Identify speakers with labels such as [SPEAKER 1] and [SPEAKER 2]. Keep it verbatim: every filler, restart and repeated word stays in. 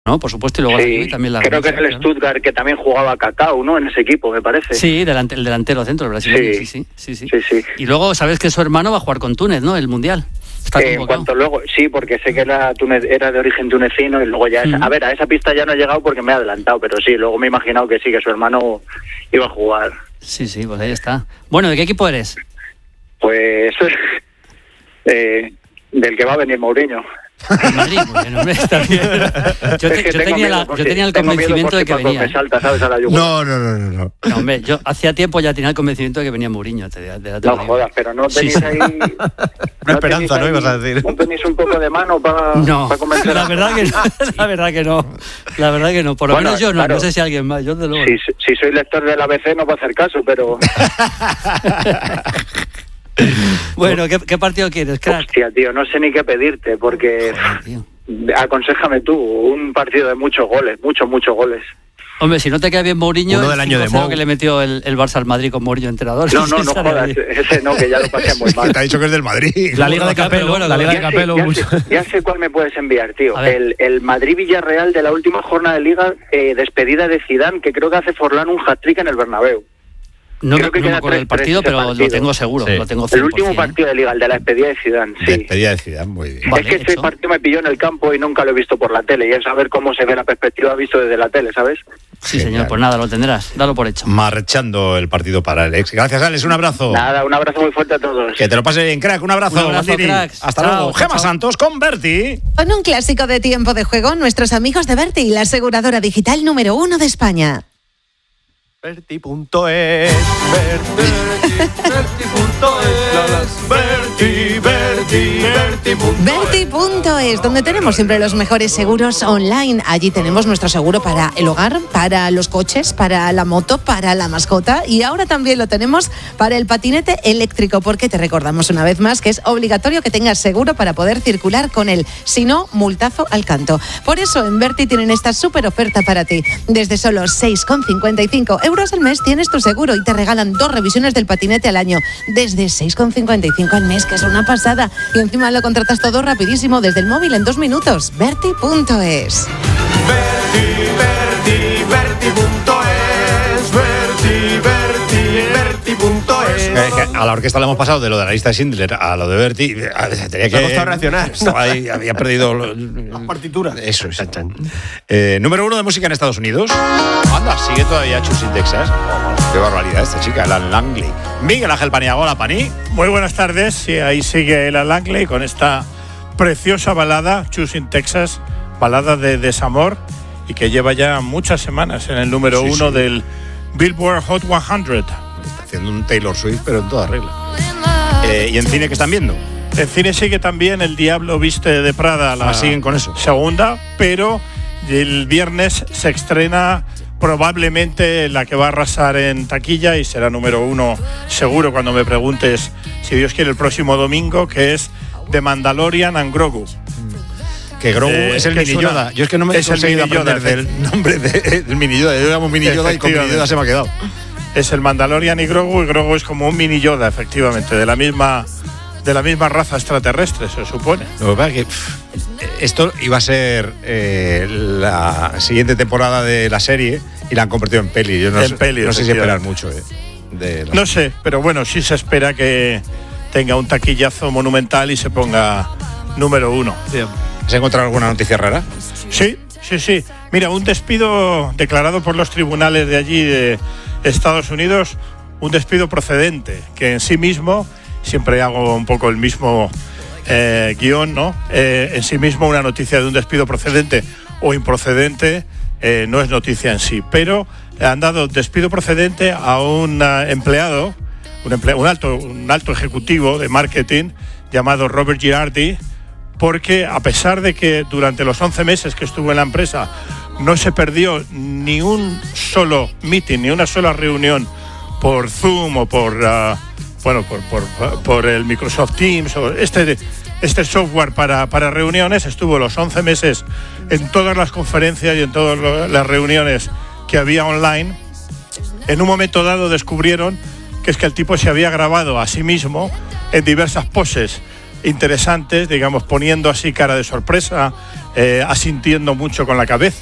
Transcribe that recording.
[SPEAKER 1] ¿no? Por supuesto, y luego
[SPEAKER 2] sí,
[SPEAKER 1] la Juve también la
[SPEAKER 2] creo que es el
[SPEAKER 1] claro.
[SPEAKER 2] Stuttgart que también jugaba Cacao, ¿no? En ese equipo, me parece.
[SPEAKER 1] Sí, delante, el delantero centro, el brasileño, sí. Sí, sí, sí, sí.
[SPEAKER 2] sí, sí.
[SPEAKER 1] Y luego sabes que su hermano va a jugar con Túnez, ¿no? El Mundial. Está
[SPEAKER 2] eh, en cuanto luego, sí, porque sé que era, Túnez, era de origen tunecino y luego ya...
[SPEAKER 1] Mm.
[SPEAKER 2] Esa, a ver, a esa pista ya no he llegado porque me he adelantado, pero sí, luego me he imaginado que sí, que su hermano iba a jugar.
[SPEAKER 1] Sí, sí, pues ahí está. Bueno, ¿de qué equipo eres?
[SPEAKER 2] Pues... eh, del que va a venir Mourinho.
[SPEAKER 1] En Madrid, muy bien, hombre, está bien. Yo, te, yo, tenía, la, yo tenía el convencimiento de que venía.
[SPEAKER 2] Me salta, ¿sabes? A la
[SPEAKER 3] no, no, no, no, no.
[SPEAKER 1] No, hombre, yo hacía tiempo ya tenía el convencimiento de que venía Mourinho. Te, te, te, te
[SPEAKER 2] no jodas, pero no tenéis sí, sí. ahí...
[SPEAKER 3] Una esperanza, ¿no? Ibas a decir.
[SPEAKER 2] ¿No tenéis un poco de mano para
[SPEAKER 1] no,
[SPEAKER 2] pa convencer?
[SPEAKER 1] La verdad que no, la verdad que no. La verdad que no. Por lo bueno, menos yo no, claro. No sé si alguien más. Yo de luego.
[SPEAKER 2] Si, si soy lector del A B C no va a hacer caso, pero...
[SPEAKER 1] Bueno, ¿qué, ¿qué partido quieres, crack?
[SPEAKER 2] Hostia, tío, no sé ni qué pedirte, porque... Joder, tío. Aconséjame tú, un partido de muchos goles, muchos, muchos goles.
[SPEAKER 1] Hombre, si no te queda bien Mourinho,
[SPEAKER 3] uno del año de Mou
[SPEAKER 1] que le metió el, el Barça al Madrid con Mourinho entrenador.
[SPEAKER 2] No, no, no jodas, ese no, que ya lo pasé muy mal.
[SPEAKER 3] Te ha dicho que es del Madrid.
[SPEAKER 4] La Liga de Capello, bueno, la Liga de Capello.
[SPEAKER 2] Ya, sé, ya, sé, ya sé cuál me puedes enviar, tío. El, el Madrid-Villarreal de la última jornada de Liga, eh, despedida de Zidane, que creo que hace Forlán un hat-trick en el Bernabéu.
[SPEAKER 1] No, creo que no me acuerdo del partido, pero partido. Lo tengo seguro. Sí. Lo tengo
[SPEAKER 2] el último partido de Liga, el de la despedida de Zidane. Sí.
[SPEAKER 3] Despedida de Zidane, muy bien.
[SPEAKER 2] Vale, es que ese hecho. partido me pilló en el campo y nunca lo he visto por la tele. Y es saber cómo se ve la perspectiva visto desde la tele, ¿sabes?
[SPEAKER 1] Sí, Genial. Señor, pues nada, lo tendrás. Dalo por hecho.
[SPEAKER 3] Marchando el partido para el ex. Gracias, Alex. Un abrazo.
[SPEAKER 2] Nada, un abrazo muy fuerte a todos.
[SPEAKER 3] Que te lo pase bien, crack. Un abrazo.
[SPEAKER 1] Un abrazo, cracks.
[SPEAKER 3] Hasta
[SPEAKER 1] chao,
[SPEAKER 3] luego.
[SPEAKER 1] chao,
[SPEAKER 3] Gema
[SPEAKER 1] chao.
[SPEAKER 3] Santos con Berti.
[SPEAKER 5] Con un clásico de tiempo de juego, nuestros amigos de Berti, la aseguradora digital número uno de España.
[SPEAKER 4] Berti punto es, Berti, Berti punto es, Berti, Berti, Berti punto es.
[SPEAKER 5] Berti punto es, donde tenemos siempre los mejores seguros online. Allí tenemos nuestro seguro para el hogar, para los coches, para la moto, para la mascota y ahora también lo tenemos para el patinete eléctrico, porque te recordamos una vez más que es obligatorio que tengas seguro para poder circular con él. Si no, multazo al canto. Por eso en Berti tienen esta súper oferta para ti. Desde solo seis con cincuenta y cinco euros al mes tienes tu seguro y te regalan dos revisiones del patinete al año. Desde seis con cincuenta y cinco al mes, que es una pasada. Y encima lo contratas todo rapidísimo desde el móvil en dos minutos. Berti punto es.
[SPEAKER 4] Berti, Berti, Berti punto es, Berti, Berti, Berti punto es.
[SPEAKER 3] Eh, que a la orquesta le hemos pasado de lo de la lista de Schindler a lo de Berti. Tenía que.
[SPEAKER 4] Me ha costado reaccionar.
[SPEAKER 3] Estaba ahí, había perdido
[SPEAKER 4] las partituras.
[SPEAKER 3] Eso es. Eh, número uno de música en Estados Unidos. Anda, sigue todavía Chus in Texas. Oh, qué barbaridad esta chica, Alan Langley. Miguel Ángel Paniagua, la Pani.
[SPEAKER 6] Muy buenas tardes. Sí, ahí sigue Alan Langley con esta preciosa balada, Chus in Texas, balada de desamor y que lleva ya muchas semanas en el número sí, uno sí. del Billboard Hot cien.
[SPEAKER 3] Está haciendo un Taylor Swift, pero en toda regla. Eh, ¿Y en cine qué están viendo?
[SPEAKER 6] En cine sigue también El Diablo Viste de Prada, la
[SPEAKER 3] ah, siguen con eso.
[SPEAKER 6] segunda, pero el viernes se estrena probablemente la que va a arrasar en taquilla y será número uno seguro cuando me preguntes, si Dios quiere, el próximo domingo, que es The Mandalorian and Grogu.
[SPEAKER 3] Que Grogu eh, es el mini Yoda. Una, Yo es que no me he conseguido aprender del nombre de, del mini Yoda. Yo llamo mini Yoda y con mini Yoda se me ha quedado.
[SPEAKER 6] Es el Mandalorian y Grogu, y Grogu es como un mini Yoda, efectivamente, de la misma de la misma raza extraterrestre, se supone.
[SPEAKER 3] Lo que pasa es que pff, esto iba a ser eh, la siguiente temporada de la serie y la han convertido en peli. Yo no,
[SPEAKER 6] en
[SPEAKER 3] sé,
[SPEAKER 6] peli,
[SPEAKER 3] no sé si esperar mucho. Eh, de la...
[SPEAKER 6] No sé, pero bueno, sí se espera que tenga un taquillazo monumental y se ponga número uno.
[SPEAKER 3] Bien. ¿Has encontrado alguna noticia rara?
[SPEAKER 6] Sí, sí, sí. Mira, un despido declarado por los tribunales de allí de Estados Unidos, un despido procedente, que en sí mismo, siempre hago un poco el mismo eh, guión, ¿no? Eh, en sí mismo una noticia de un despido procedente o improcedente eh, no es noticia en sí, pero han dado despido procedente a un uh, empleado, un, empleo, un, alto, un alto ejecutivo de marketing llamado Robert Girardi, porque a pesar de que durante los once meses que estuvo en la empresa no se perdió ni un solo meeting, ni una sola reunión por Zoom o por, uh, bueno, por, por, por el Microsoft Teams o este, este software para, para reuniones, estuvo los once meses en todas las conferencias y en todas las reuniones que había online. En un momento dado descubrieron que es que el tipo se había grabado a sí mismo en diversas poses interesantes, digamos, poniendo así cara de sorpresa, eh, asintiendo mucho con la cabeza.